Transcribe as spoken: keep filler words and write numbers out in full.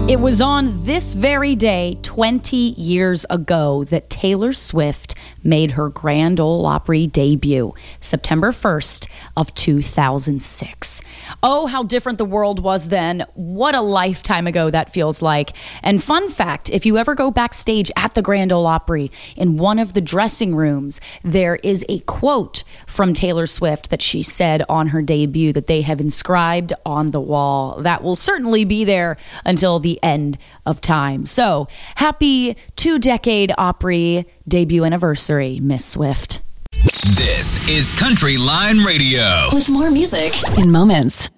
It was on this very day, twenty years ago, that Taylor Swift made her Grand Ole Opry debut, September first of two thousand six. Oh, how different the world was then. What a lifetime ago that feels like. And fun fact, if you ever go backstage at the Grand Ole Opry, in one of the dressing rooms, there is a quote from Taylor Swift that she said on her debut that they have inscribed on the wall. That will certainly be there until the end of time. So, happy two-decade Opry debut anniversary, Miss Swift. This is Country Line Radio. With more music in moments.